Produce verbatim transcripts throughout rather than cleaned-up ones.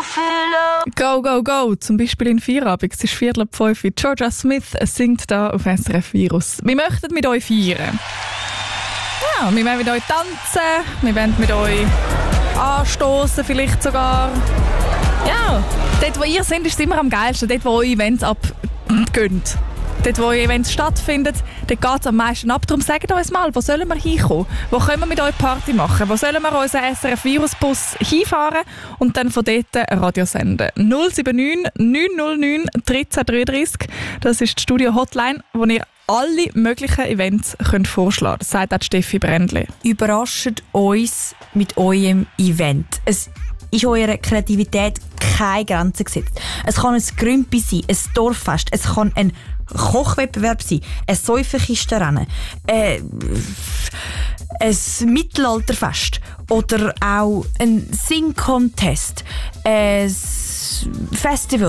Go, go, go. Zum Beispiel in Feierabend. Es ist Viertel ab fünf. Georgia Smith singt da auf S R F Virus. Wir möchten mit euch feiern. Ja, wir wollen mit euch tanzen. Wir wollen mit euch anstoßen, vielleicht sogar. Ja, dort, wo ihr seid, ist es immer am geilsten. Dort, wo eure Events abgehen. Dort, wo Events stattfinden, dort geht es am meisten ab. Darum sagt uns mal, wo sollen wir hinkommen? Wo können wir mit euch Party machen? Wo sollen wir unseren S R F-Virusbus hinfahren und dann von dort ein Radio senden? null sieben neun neun null neun eins drei drei drei. Das ist die Studio-Hotline, wo ihr alle möglichen Events könnt vorschlagen könnt. Das sagt auch Steffi Brändli. Überrascht uns mit eurem Event. Es ist eurer Kreativität keine Grenze gesetzt. Es kann ein Grümpi sein, ein Dorffest, es kann ein Kochwettbewerb sein, ein Säuferkistenrennen, äh, ein Mittelalterfest oder auch ein Sing-Contest, ein Festival,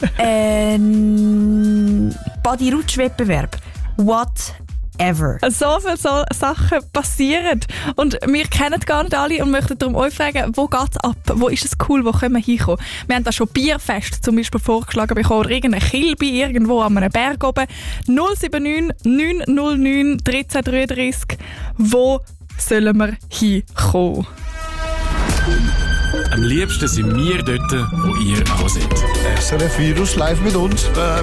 ein Body-Rutsch-Wettbewerb, whatever. So viele so Sachen passieren und wir kennen gar nicht alle und möchten darum euch fragen, wo geht es ab? Wo ist es cool? Wo können wir hinkommen? Wir haben da schon Bierfest zum Beispiel vorgeschlagen bekommen oder irgendeine Kilby irgendwo an einem Berg oben. null sieben neun neun null neun eins drei drei drei. Wo sollen wir hinkommen? Am liebsten sind wir dort, wo ihr auch seid. S R F Virus live mit uns. Äh,